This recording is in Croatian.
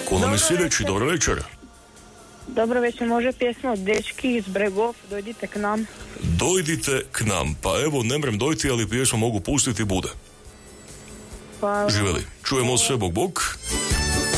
Ko nam je sljedeći? Dobro večer. Dobro večer, može pjesma od Dečki iz Bregov, dojdite k nam. Dojdite k nam. Pa evo, ne mrem dojti, ali pjesmu mogu pustiti, bude. Pa... Živjeli. Čujemo se, bog bog.